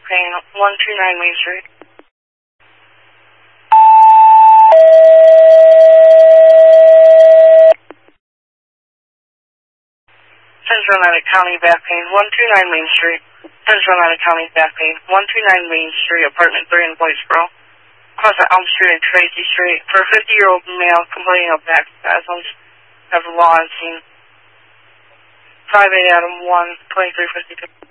pain, 129 Main Street. Central Atlantic County back pain, 129 Main Street. Central Atlantic County back pain, 129 Main Street, apartment 3 in Whitesboro. Cross at Elm Street and Tracy Street for a 50-year-old male complaining of back spasms. Have the law on scene. 5 Adam 1, 2352.